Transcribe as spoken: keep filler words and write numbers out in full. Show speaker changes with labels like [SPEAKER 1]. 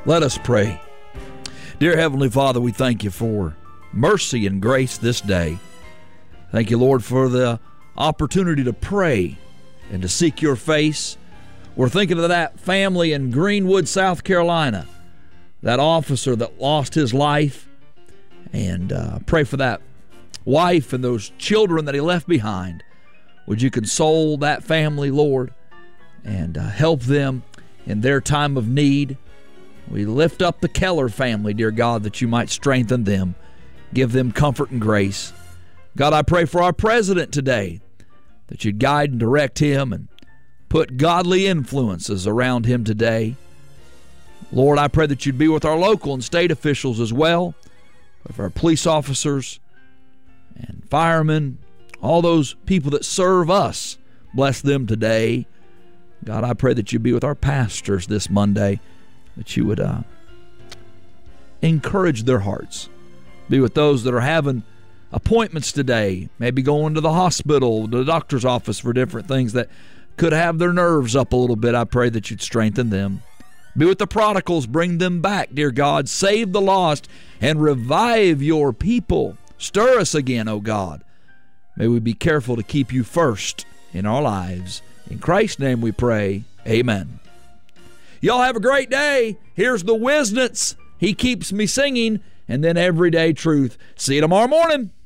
[SPEAKER 1] Let us pray. Dear Heavenly Father, we thank you for mercy and grace this day. Thank you, Lord, for the opportunity to pray and to seek your face. We're thinking of that family in Greenwood, South Carolina, that officer that lost his life, and uh, pray for that wife and those children that he left behind. Would you console that family, Lord, and uh, help them in their time of need? We lift up the Keller family, dear God, that you might strengthen them, give them comfort and grace. God, I pray for our president today, that you'd guide and direct him and put godly influences around him today. Lord, I pray that you'd be with our local and state officials as well, with our police officers and firemen, all those people that serve us. Bless them today. God, I pray that you'd be with our pastors this Monday, that you would uh, encourage their hearts. Be with those that are having appointments today, maybe going to the hospital, to the doctor's office for different things that could have their nerves up a little bit. I pray that you'd strengthen them. Be with the prodigals, bring them back, dear God. Save the lost and revive your people. Stir us again, O God. May we be careful to keep you first in our lives. In Christ's name we pray, amen. Y'all have a great day. Here's the Wisnets. He keeps me singing. And then Everyday Truth. See you tomorrow morning.